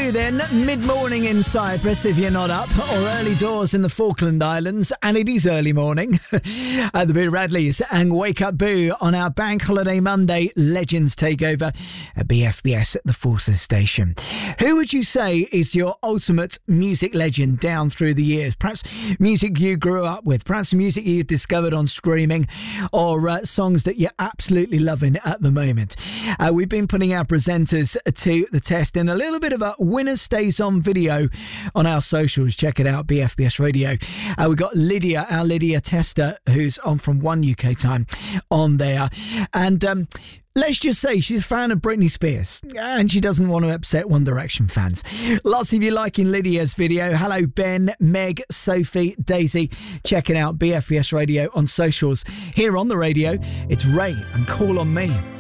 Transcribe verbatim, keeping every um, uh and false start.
do then, mid-morning in Cyprus if you're not up, or early doors in the Falkland Islands, and it is early morning at the Boo Radleys and Wake Up Boo on our Bank Holiday Monday Legends Takeover at B F B S at the Forces Station. Who would you say is your ultimate music legend down through the years? Perhaps music you grew up with, perhaps music you discovered on streaming, or uh, songs that you're absolutely loving at the moment. Uh, we've been putting our presenters to the test in a little bit of a winner stays on video on our socials. Check it out, B F B S Radio. Uh, we've got Lydia, our Lydia Tester, who's on from one U K time on there. And um, let's just say she's a fan of Britney Spears and she doesn't want to upset One Direction fans. Lots of you liking Lydia's video. Hello, Ben, Meg, Sophie, Daisy. Checking out B F B S Radio on socials. Here on the radio, it's Ray and Call on Me.